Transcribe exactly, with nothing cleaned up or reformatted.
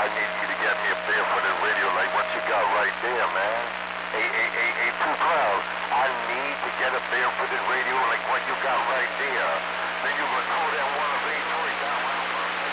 need you to get me a barefooted radio like what you got right there, man. Hey, hey, hey, hey, Two Clouds, I need to get a barefooted radio like what you got right there. Then you gonna throw that one of eight